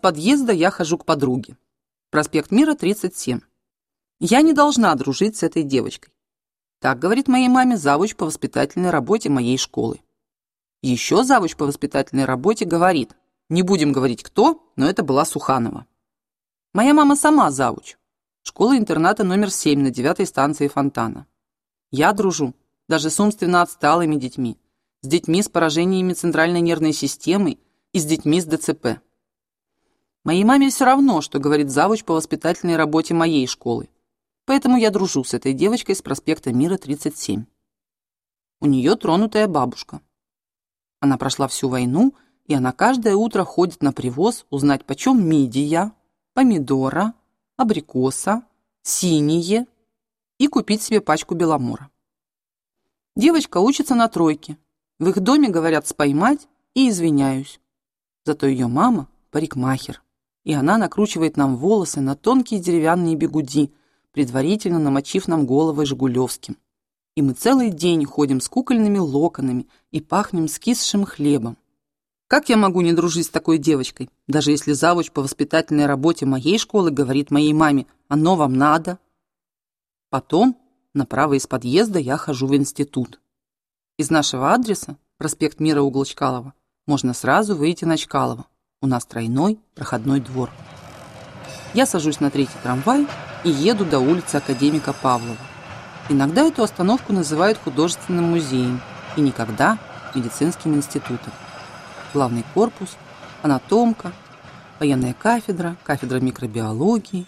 подъезда я хожу к подруге. Проспект Мира, 37. Я не должна дружить с этой девочкой. Так говорит моей маме завуч по воспитательной работе моей школы. Еще завуч по воспитательной работе говорит, не будем говорить кто, но это была Суханова. Моя мама сама завуч. Школа-интерната номер 7 на 9-й станции Фонтана. Я дружу даже с умственно отсталыми детьми, с детьми с поражениями центральной нервной системы и с детьми с ДЦП. Моей маме все равно, что говорит завуч по воспитательной работе моей школы. Поэтому я дружу с этой девочкой с проспекта Мира, 37. У нее тронутая бабушка. Она прошла всю войну, и она каждое утро ходит на привоз узнать, почем мидия, помидора, абрикоса, синие и купить себе пачку беломора. Девочка учится на 3. В их доме говорят «споймать» и «извиняюсь». Зато ее мама – парикмахер, и она накручивает нам волосы на тонкие деревянные бигуди, предварительно намочив нам головы жигулевским. И мы целый день ходим с кукольными локонами и пахнем скисшим хлебом. Как я могу не дружить с такой девочкой, даже если завуч по воспитательной работе моей школы говорит моей маме «оно вам надо»? Потом направо из подъезда я хожу в институт. Из нашего адреса, проспект Мира, угол Чкалова, можно сразу выйти на Чкалова. У нас тройной проходной двор. Я сажусь на 3-й трамвай и еду до улицы Академика Павлова. Иногда эту остановку называют художественным музеем и никогда медицинским институтом. Главный корпус, анатомка, военная кафедра, кафедра микробиологии.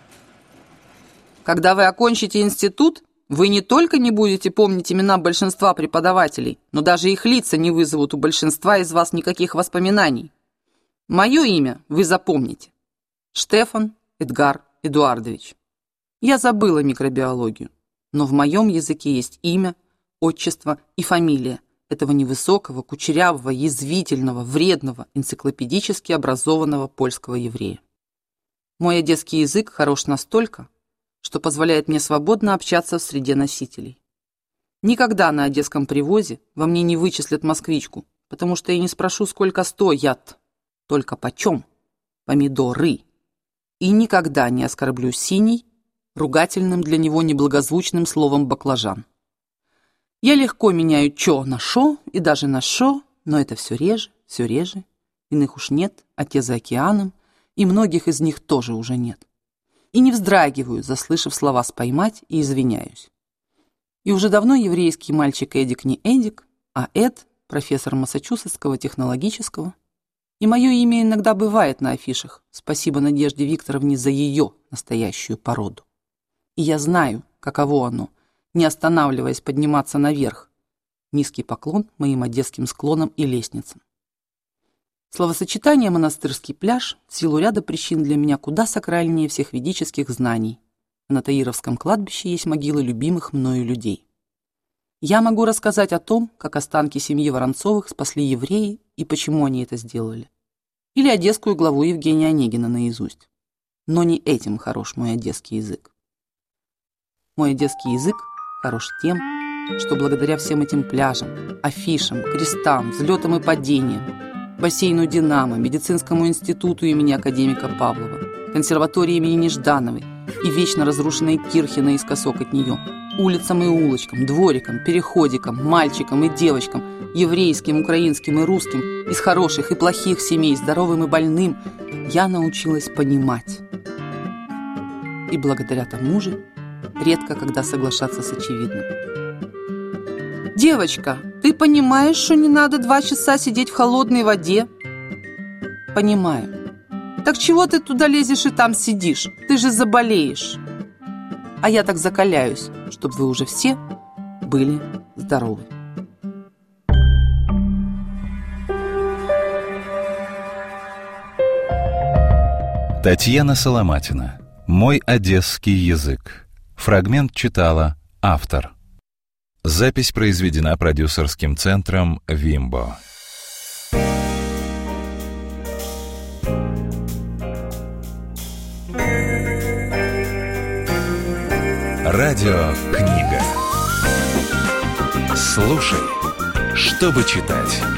Когда вы окончите институт, вы не только не будете помнить имена большинства преподавателей, но даже их лица не вызовут у большинства из вас никаких воспоминаний. Мое имя вы запомните. Штефан Эдгар Эдуардович. Я забыла микробиологию, но в моем языке есть имя, отчество и фамилия этого невысокого, кучерявого, язвительного, вредного, энциклопедически образованного польского еврея. Мой одесский язык хорош настолько, что позволяет мне свободно общаться в среде носителей. Никогда на одесском привозе во мне не вычислят москвичку, потому что я не спрошу, сколько стоят, только почем помидоры, и никогда не оскорблю синий ругательным для него неблагозвучным словом баклажан. Я легко меняю «чё» на «шо» и даже на «шо», но это все реже. Иных уж нет, а те за океаном, и многих из них тоже уже нет. И не вздрагиваю, заслышав слова «споймать» и «извиняюсь». И уже давно еврейский мальчик Эдик не Эдик, а Эд, профессор Массачусетского технологического. И мое имя иногда бывает на афишах, спасибо Надежде Викторовне за ее настоящую породу. И я знаю, каково оно, не останавливаясь подниматься наверх. Низкий поклон моим одесским склонам и лестницам. Словосочетание «монастырский пляж» в силу ряда причин для меня куда сакральнее всех ведических знаний. А на Таировском кладбище есть могилы любимых мною людей. Я могу рассказать о том, как останки семьи Воронцовых спасли евреи и почему они это сделали. Или одесскую главу Евгения Онегина наизусть. Но не этим хорош мой одесский язык. Мой одесский язык хорош тем, что благодаря всем этим пляжам, афишам, крестам, взлетам и падениям, бассейну «Динамо», медицинскому институту имени академика Павлова, консерватории имени Неждановой и вечно разрушенной Кирхе наискосок от нее, улицам и улочкам, дворикам, переходикам, мальчикам и девочкам, еврейским, украинским и русским, из хороших и плохих семей, здоровым и больным, я научилась понимать. И благодаря тому же редко когда соглашаться с очевидным. «Девочка, ты понимаешь, что не надо 2 часа сидеть в холодной воде?» «Понимаю. Так чего ты туда лезешь и там сидишь? Ты же заболеешь!» А я так закаляюсь, чтобы вы уже все были здоровы. Татьяна Соломатина. «Мой одесский язык». Фрагмент читала автор. Запись произведена продюсерским центром «Вимбо». Радиокнига. Слушай, чтобы читать.